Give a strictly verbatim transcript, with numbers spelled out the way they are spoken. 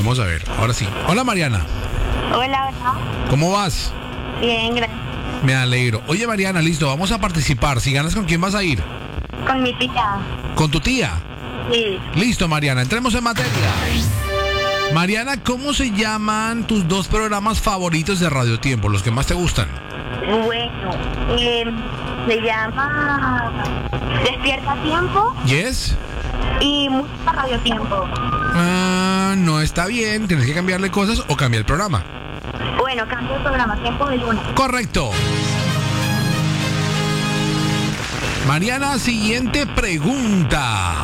Vamos a ver, ahora sí. Hola, Mariana. Hola, hola. ¿Cómo vas? Bien, gracias. Me alegro. Oye, Mariana, listo, vamos a participar. Si ganas, ¿con quién vas a ir? Con mi tía. ¿Con tu tía? Sí. Listo, Mariana, entremos en materia. Mariana, ¿cómo se llaman tus dos programas favoritos de Radio Tiempo, los que más te gustan? Bueno, eh, se llama Despierta a Tiempo ¿Yes? y Música Radio Tiempo. Ah, no está bien, tienes que cambiarle cosas o cambiar el programa. Bueno, cambio el programa, Tiempo de Luna. Correcto. Mariana, siguiente pregunta.